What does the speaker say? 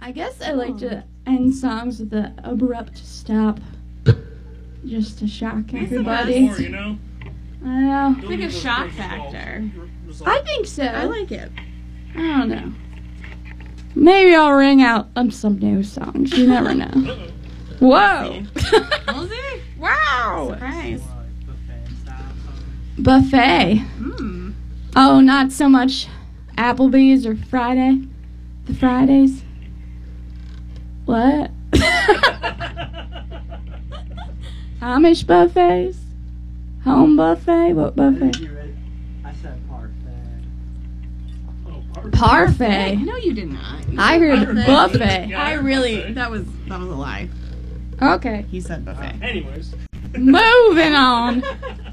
I guess I like to end songs with an abrupt stop. Just to shock everybody. More, you know? I know. It's like a shock factor. I think so. I like it. I don't know. Maybe I'll ring out some new songs. You never know. Whoa. We'll see. Wow. Surprise. Buffet. Mmm. Oh, not so much Applebee's or Friday. The Fridays. What? Amish buffets? Home buffet? What buffet? I said parfait. Parfait. No, you did not. You I said heard buffet. buffet. Yeah, I really, buffet. that was a lie. Okay. He said buffet. Anyways. Moving on.